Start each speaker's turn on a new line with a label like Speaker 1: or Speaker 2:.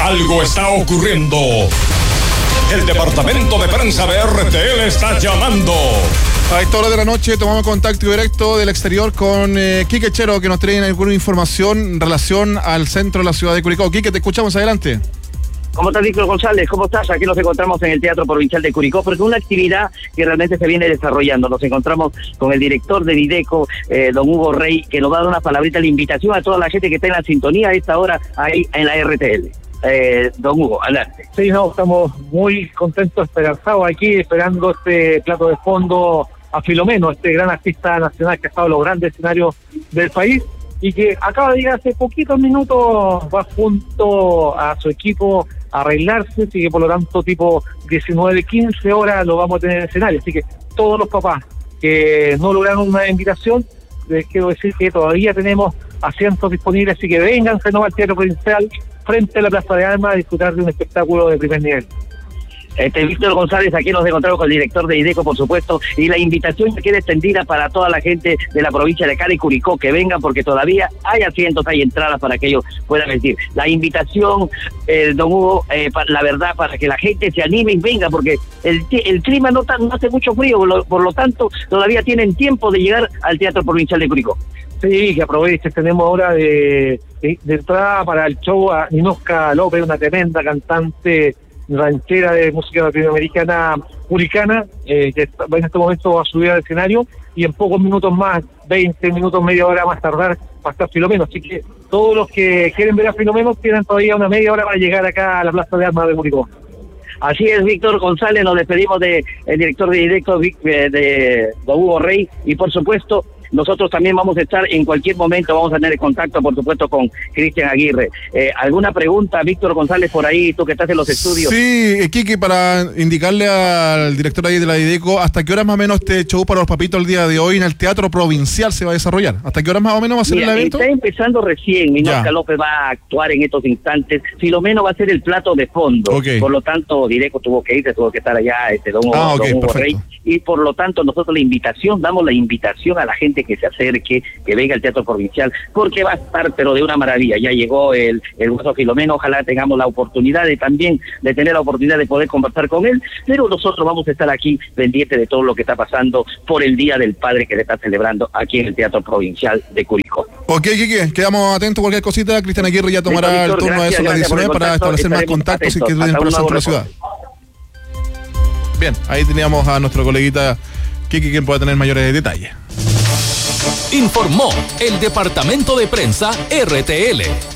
Speaker 1: Algo está ocurriendo. El departamento de prensa de RTL está llamando.
Speaker 2: A esta hora de la noche tomamos contacto directo del exterior con Quique Chero, que nos trae alguna información en relación al centro de la ciudad de Curicó. Quique, te escuchamos, adelante.
Speaker 3: ¿Cómo estás, Víctor González? ¿Cómo estás? Aquí nos encontramos en el Teatro Provincial de Curicó, porque es una actividad que realmente se viene desarrollando. Nos encontramos con el director de Videco, don Hugo Rey, que nos va a dar una palabrita, la invitación a toda la gente que está en la sintonía a esta hora ahí en la RTL. Don Hugo, adelante.
Speaker 4: Sí, no, estamos muy contentos, esperanzados aquí, esperando este plato de fondo a Filomeno, este gran artista nacional que ha estado en los grandes escenarios del país y que acaba de llegar hace poquitos minutos, va junto a su equipo a arreglarse, así que por lo tanto tipo 19, 15 horas lo vamos a tener en el escenario, así que todos los papás que no lograron una invitación, les quiero decir que todavía tenemos asientos disponibles, así que vengan de nuevo al Teatro Provincial frente a la Plaza de Armas a disfrutar de un espectáculo de primer nivel.
Speaker 3: Víctor González, aquí nos encontramos con el director de Videco, por supuesto, y la invitación queda extendida para toda la gente de la provincia de Cali y Curicó, que vengan porque todavía hay asientos, hay entradas para que ellos puedan venir. La invitación, don Hugo, la verdad, para que la gente se anime y venga, porque el clima no hace mucho frío, por lo tanto, todavía tienen tiempo de llegar al Teatro Provincial de Curicó.
Speaker 4: Sí, que aprovechen, tenemos ahora de entrada para el show a Ninosca López, una tremenda cantante ranchera de música latinoamericana curicana, que en este momento va a subir al escenario y en pocos minutos más, 20 minutos, media hora más tardar, va a estar Filomeno, así que todos los que quieren ver a Filomeno tienen todavía una media hora para llegar acá a la Plaza de Armas de Curicó.
Speaker 3: Así es, Víctor González, nos despedimos del director de Directo, de don Hugo Rey, y por supuesto nosotros también vamos a estar en cualquier momento, vamos a tener contacto, por supuesto, con Cristian Aguirre. ¿Alguna pregunta, Víctor González, por ahí, tú que estás en los estudios?
Speaker 2: Sí, Kiki, para indicarle al director ahí de la Videco, ¿hasta qué horas más o menos este show para los papitos el día de hoy en el Teatro Provincial se va a desarrollar? ¿Hasta qué horas más o menos va a ser el evento?
Speaker 3: Está empezando recién, Ninosca López va a actuar en estos instantes, Filomeno va a ser el plato de fondo, por lo tanto, Videco tuvo que irse, tuvo que estar allá, don Hugo Rey, y por lo tanto nosotros damos la invitación a la gente que se acerque, que venga al Teatro Provincial, porque va a estar, pero de una maravilla. Ya llegó el hueso Filomeno, ojalá tengamos la oportunidad de tener la oportunidad de poder conversar con él, pero nosotros vamos a estar aquí pendientes de todo lo que está pasando por el Día del Padre que se está celebrando aquí en el Teatro Provincial de Curicó.
Speaker 2: Ok, Kike, quedamos atentos a cualquier cosita. Cristian Aguirre ya tomará el turno de eso a las 19 para establecer más contactos y que vienen por el centro de la ciudad. Bien, ahí teníamos a nuestro coleguita Kike, quien pueda tener mayores detalles.
Speaker 5: Informó el Departamento de Prensa RTL.